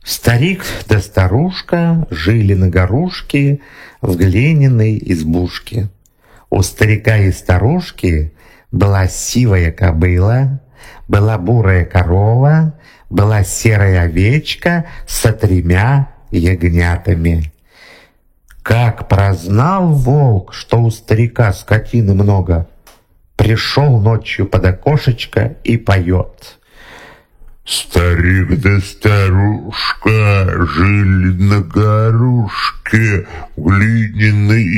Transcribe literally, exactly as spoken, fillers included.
Старик да старушка жили на горушке в глиняной избушке. У старика и старушки была сивая кобыла, была бурая корова, была серая овечка со тремя ягнятами. Как прознал волк, что у старика скотины много, пришел ночью под окошечко и поет. Старик да старушка жили на горушке в глиняной